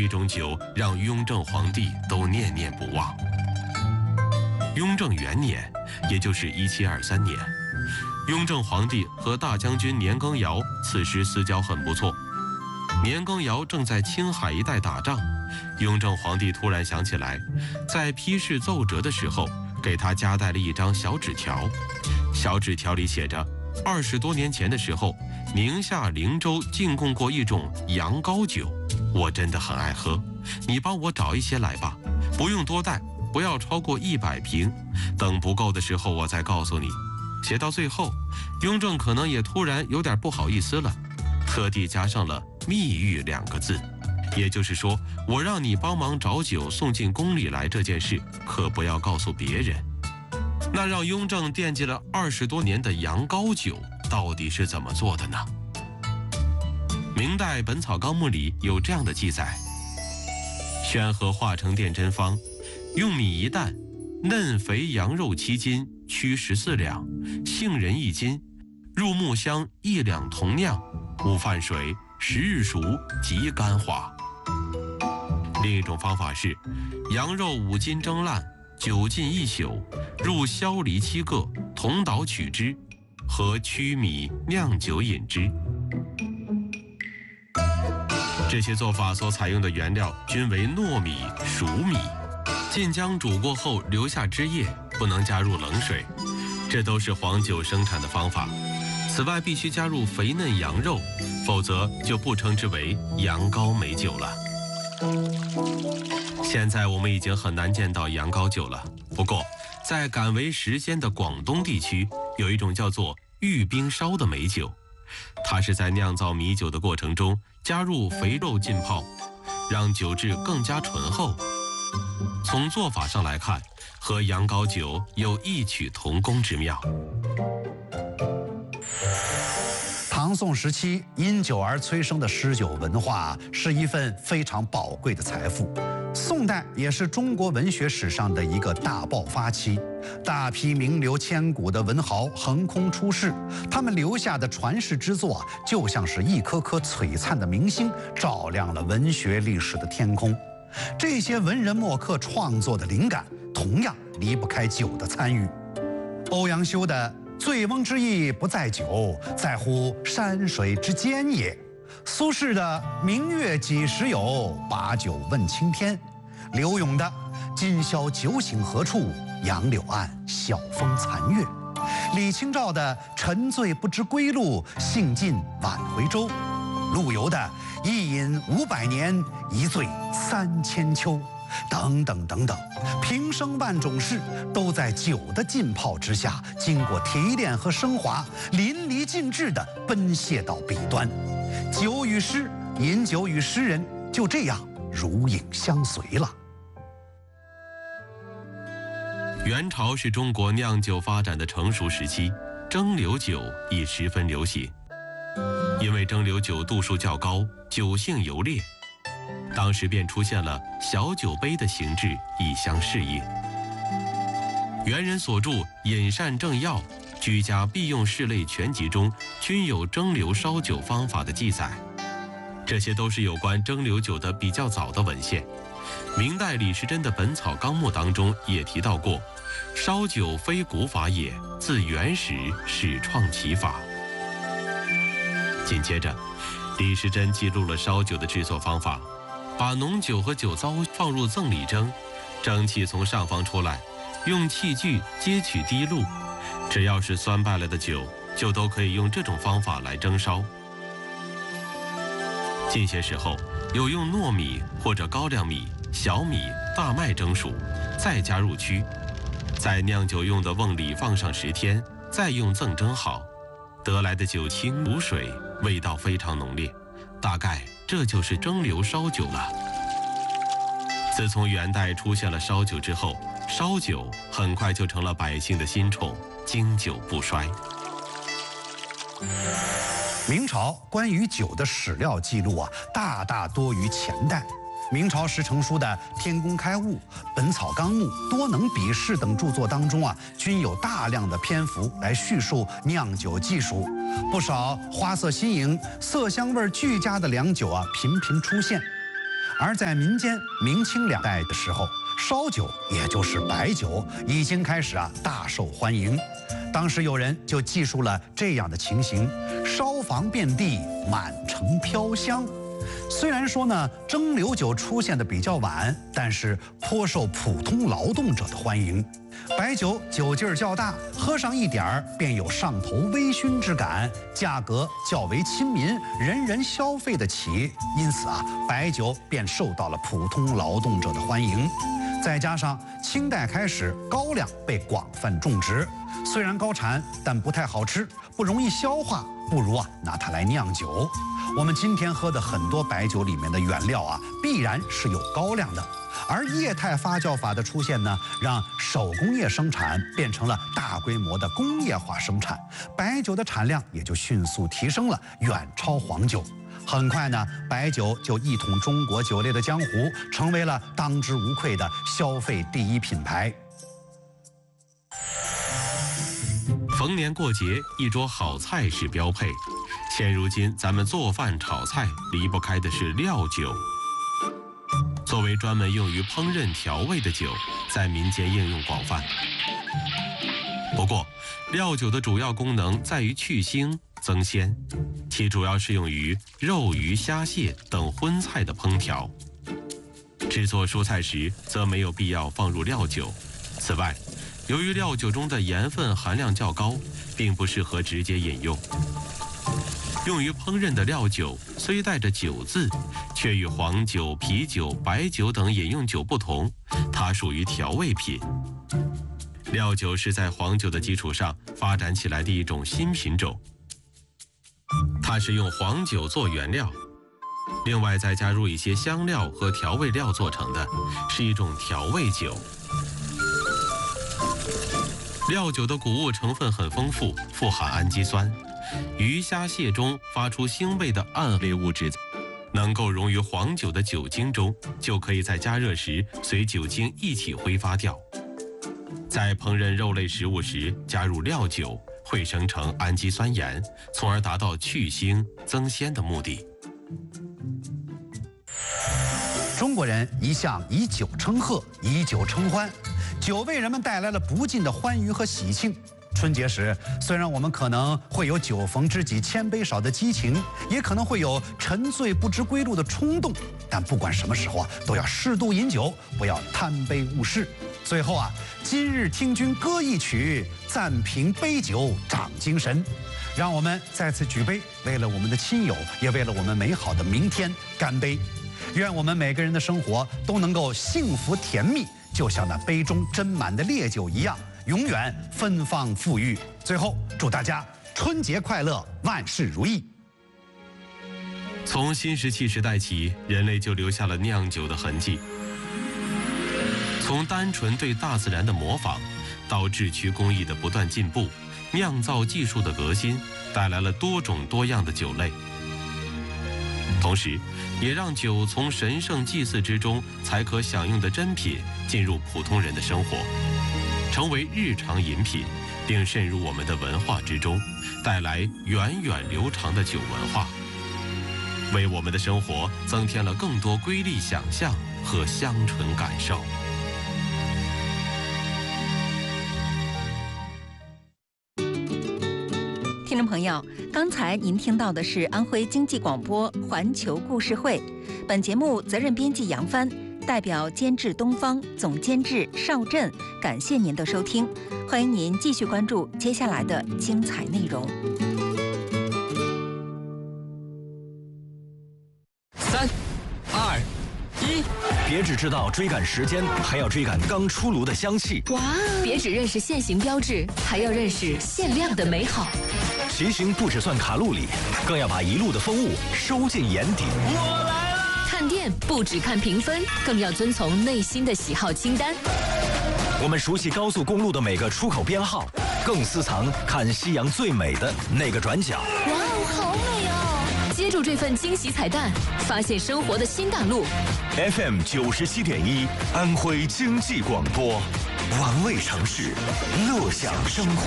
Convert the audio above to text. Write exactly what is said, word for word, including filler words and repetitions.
一种酒让雍正皇帝都念念不忘。雍正元年，也就是一七二三年，雍正皇帝和大将军年羹尧此时私交很不错。年羹尧正在青海一带打仗，雍正皇帝突然想起来，在批示奏折的时候给他夹带了一张小纸条，小纸条里写着，二十多年前的时候，宁夏灵州进贡过一种羊羔酒，我真的很爱喝，你帮我找一些来吧，不用多带，不要超过一百瓶，等不够的时候我再告诉你。写到最后，雍正可能也突然有点不好意思了，特地加上了密谕两个字，也就是说，我让你帮忙找酒送进宫里来这件事，可不要告诉别人。那让雍正惦记了二十多年的羊羔酒到底是怎么做的呢？明代《本草纲目》里有这样的记载：宣和化成电针方，用米一担，嫩肥羊肉七斤，曲十四两，杏仁一斤，入木香一两同酿，午饭水，十日熟，即干化。另一种方法是，羊肉五斤蒸烂，酒浸一宿，入硝梨七个，同捣取汁，和曲米酿酒饮之。这些做法所采用的原料均为糯米、熟米，浸浆煮过后留下汁液，不能加入冷水，这都是黄酒生产的方法。此外，必须加入肥嫩羊肉，否则就不称之为羊羔美酒了。现在我们已经很难见到羊羔酒了，不过在敢为时鲜的广东地区，有一种叫做玉冰烧的美酒，它是在酿造米酒的过程中加入肥肉浸泡，让酒质更加醇厚。从做法上来看，和羊羔酒有异曲同工之妙。 唐宋时期因酒而催生的诗酒文化是一份非常宝贵的财富。宋代也是中国文学史上的一个大爆发期，大批名流千古的文豪横空出世，他们留下的传世之作就像是一颗颗璀璨的明星，照亮了文学历史的天空。这些文人墨客创作的灵感同样离不开酒的参与。欧阳修的醉翁之意不在酒，在乎山水之间也。苏轼的明月几时有，把酒问青天。柳永的今宵酒醒何处，杨柳岸，晓风残月。李清照的沉醉不知归路，兴尽晚回舟。陆游的一饮五百年，一醉三千秋。等等等等，平生万种事都在酒的浸泡之下，经过提炼和升华，淋漓尽致地奔泻到笔端。酒与诗，饮酒与诗人，就这样如影相随了。 元朝是中国酿酒发展的成熟时期，蒸馏酒亦十分流行。因为蒸馏酒度数较高，酒性尤烈，当时便出现了小酒杯的形制，以相适应。元人所著《饮膳正要》《居家必用事类全集》中均有蒸馏烧酒方法的记载，这些都是有关蒸馏酒的比较早的文献。明代李时珍的《本草纲目》当中也提到过，烧酒非古法也，自原始始创其法。紧接着，李时珍记录了烧酒的制作方法，把浓酒和酒糟放入甑里蒸，蒸汽从上方出来，用器具接取滴露，只要是酸败了的酒，就都可以用这种方法来蒸烧。近些时候，有用糯米或者高粱米、小米、大麦蒸熟，再加入曲，在酿酒用的瓮里放上十天，再用甑蒸好，得来的酒清如水，味道非常浓烈，大概这就是蒸馏烧酒了。自从元代出现了烧酒之后，烧酒很快就成了百姓的新宠，经久不衰。 明朝关于酒的史料记录啊，大大多于前代。明朝时成书的《天工开物》《本草纲目》《多能笔试》等著作当中啊，均有大量的篇幅来叙述酿酒技术。不少花色新颖、色香味俱佳的良酒啊，频频出现。 而在民间，明清两代的时候，烧酒也就是白酒已经开始啊大受欢迎。当时有人就记述了这样的情形：烧房遍地，满城飘香。虽然说呢，蒸馏酒出现的比较晚，但是颇受普通劳动者的欢迎。白酒酒劲儿较大，喝上一点儿便有上头微醺之感，价格较为亲民，人人消费得起。因此啊，白酒便受到了普通劳动者的欢迎。再加上清代开始，高粱被广泛种植，虽然高产，但不太好吃，不容易消化，不如啊拿它来酿酒。我们今天喝的很多白酒里面的原料啊，必然是有高粱的。而液态发酵法的出现呢，让手工业生产变成了大规模的工业化生产，白酒的产量也就迅速提升了，远超黄酒。很快呢，白酒就一统中国酒类的江湖，成为了当之无愧的消费第一品牌。 逢年过节，一桌好菜是标配。现如今，咱们做饭炒菜离不开的是料酒。作为专门用于烹饪调味的酒，在民间应用广泛。不过，料酒的主要功能在于去腥增鲜，其主要适用于肉、鱼、虾、蟹等荤菜的烹调。制作蔬菜时，则没有必要放入料酒。此外，由于料酒中的盐分含量较高，并不适合直接饮用。用于烹饪的料酒虽带着酒字，却与黄酒、啤酒、白酒等饮用酒不同，它属于调味品。料酒是在黄酒的基础上发展起来的一种新品种，它是用黄酒做原料，另外再加入一些香料和调味料做成的，是一种调味酒。料酒的谷物成分很丰富，富含氨基酸。鱼虾蟹中发出腥味的胺类物质，能够溶于黄酒的酒精中，就可以在加热时随酒精一起挥发掉。在烹饪肉类食物时加入料酒，会生成氨基酸盐，从而达到去腥增鲜的目的。 中国人一向以酒称贺，以酒称欢，酒为人们带来了不尽的欢愉和喜庆。春节时，虽然我们可能会有酒逢知己千杯少的激情，也可能会有沉醉不知归路的冲动，但不管什么时候啊，都要适度饮酒，不要贪杯误事。最后啊，今日听君歌一曲，暂凭杯酒长精神。让我们再次举杯，为了我们的亲友，也为了我们美好的明天干杯。愿我们每个人的生活都能够幸福甜蜜，就像那杯中斟满的烈酒一样，永远芬芳馥郁。最后，祝大家春节快乐，万事如意。 从新石器时代起，人类就留下了酿酒的痕迹。从单纯对大自然的模仿，到制曲工艺的不断进步，酿造技术的革新，带来了多种多样的酒类。同时，也让酒从神圣祭祀之中才可享用的珍品，进入普通人的生活，成为日常饮品，并渗入我们的文化之中，带来源远流长的酒文化，为我们的生活增添了更多瑰丽想象和香醇感受。 听众朋友，刚才您听到的是安徽经济广播环球故事会，本节目责任编辑杨帆，代表监制东方，总监制邵振，感谢您的收听，欢迎您继续关注接下来的精彩内容。 三、二、一，别只知道追赶时间，还要追赶刚出炉的香气。 哇！别只认识限行标志，还要认识限量的美好。 骑行不只算卡路里，更要把一路的风物收进眼底。 我来了！看店不只看评分，更要遵从内心的喜好清单。 我们熟悉高速公路的每个出口编号，更私藏看夕阳最美的那个转角。 哇哦，好美哦！接住这份惊喜彩蛋，发现生活的新大陆。 F M 九十七点一，安徽经济广播，玩味城市，乐享生活。